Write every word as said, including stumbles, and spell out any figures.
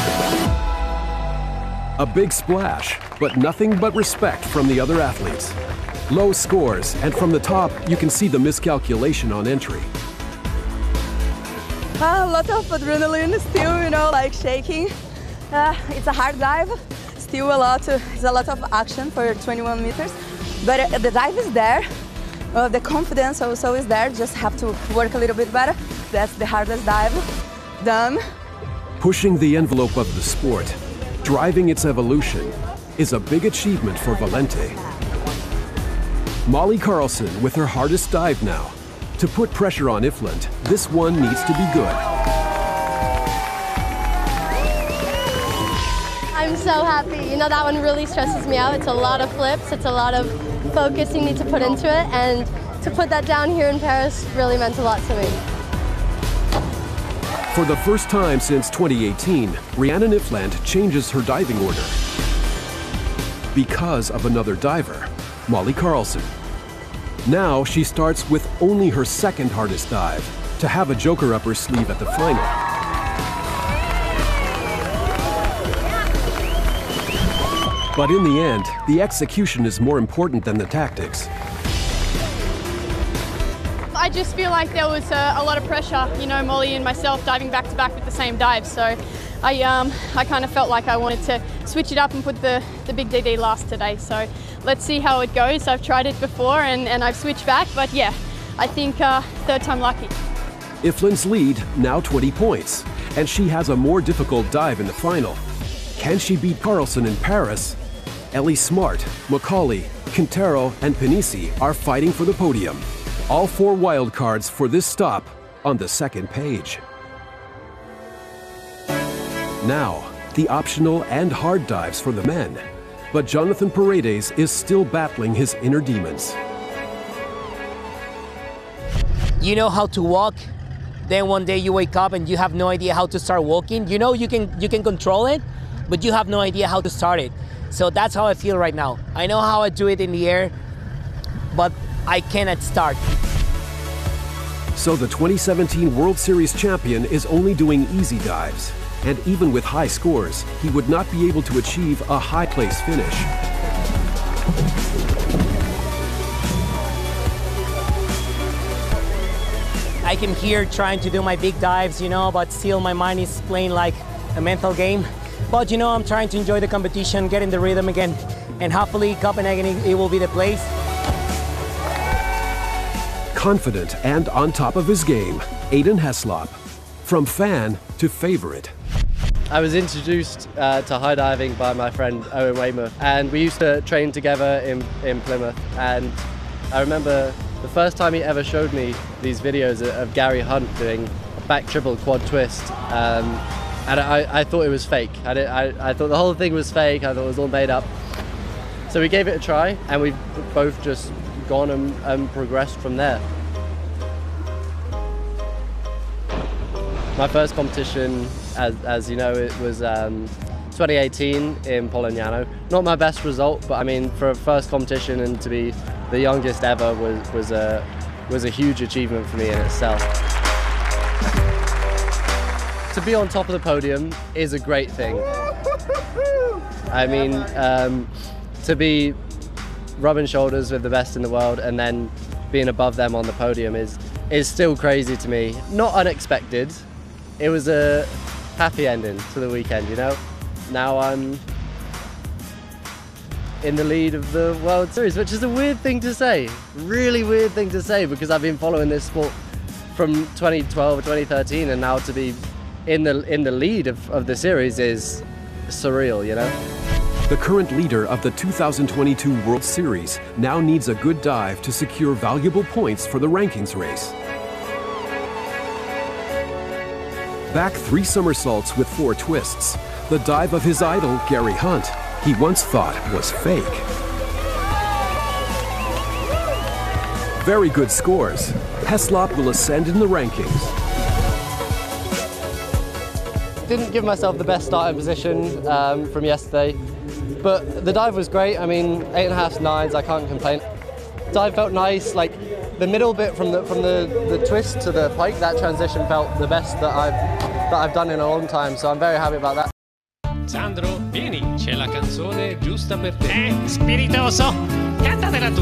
A big splash, but nothing but respect from the other athletes. Low scores, and from the top, you can see the miscalculation on entry. Uh, a lot of adrenaline still, you know, like shaking. Uh, it's a hard dive, still a lot, uh, it's a lot of action for twenty-one meters. But uh, the dive is there, uh, the confidence also is there, just have to work a little bit better. That's the hardest dive, done. Pushing the envelope of the sport, driving its evolution, is a big achievement for Valente. Molly Carlson with her hardest dive now. To put pressure on Ifland, this one needs to be good. I'm so happy. You know, that one really stresses me out. It's a lot of flips, it's a lot of focus you need to put into it, and to put that down here in Paris really meant a lot to me. For the first time since twenty eighteen, Rhiannon Ifland changes her diving order because of another diver, Molly Carlson. Now she starts with only her second hardest dive to have a joker up her sleeve at the final. But in the end, the execution is more important than the tactics. I just feel like there was a, a lot of pressure, you know, Molly and myself diving back to back with the same dive. So I, um, I kind of felt like I wanted to switch it up and put the, the big D D last today. So let's see how it goes. I've tried it before and, and I've switched back, but yeah, I think uh, third time lucky. Ifland's lead, now twenty points, and she has a more difficult dive in the final. Can she beat Carlson in Paris? Ellie Smart, Macaulay, Quintero, and Panisi are fighting for the podium. All four wildcards for this stop on the second page. Now, the optional and hard dives for the men. But Jonathan Paredes is still battling his inner demons. You know how to walk, then one day you wake up and you have no idea how to start walking. You know you can, you can control it, but you have no idea how to start it. So that's how I feel right now. I know how I do it in the air, but I cannot start. So the twenty seventeen World Series champion is only doing easy dives. And even with high scores, he would not be able to achieve a high place finish. I came here trying to do my big dives, you know, but still my mind is playing like a mental game. But you know, I'm trying to enjoy the competition, get in the rhythm again, and hopefully Copenhagen, it will be the place. Confident and on top of his game, Aiden Heslop. From fan to favorite. I was introduced uh, to high diving by my friend Owen Weymouth, and we used to train together in, in Plymouth. And I remember the first time he ever showed me these videos of Gary Hunt doing a back triple quad twist, um, and I, I thought it was fake. I, did, I, I thought the whole thing was fake, I thought it was all made up. So we gave it a try, and we've both just gone and, and progressed from there. My first competition, as, as you know, it was um, twenty eighteen in Polignano. Not my best result, but I mean, for a first competition and to be the youngest ever was, was, a, was a huge achievement for me in itself. To be on top of the podium is a great thing. I mean, um, to be rubbing shoulders with the best in the world and then being above them on the podium is, is still crazy to me. Not unexpected. It was a happy ending to the weekend, you know? Now I'm in the lead of the World Series, which is a weird thing to say. Really weird thing to say, because I've been following this sport from twenty twelve, twenty thirteen, and now to be in the, in the lead of, of the series is surreal, you know? The current leader of the two thousand twenty-two World Series now needs a good dive to secure valuable points for the rankings race. Back three somersaults with four twists, the dive of his idol, Gary Hunt, he once thought was fake. Very good scores. Heslop will ascend in the rankings. Didn't give myself the best starting position um, from yesterday, but the dive was great. I mean, eight and a half nines, I can't complain. Dive felt nice, like the middle bit from the from the, the twist to the pike, that transition felt the best that I've that I've done in a long time, so I'm very happy about that. Sandro, vieni, c'è la canzone giusta per te. Eh, spiritoso, cantatela tu.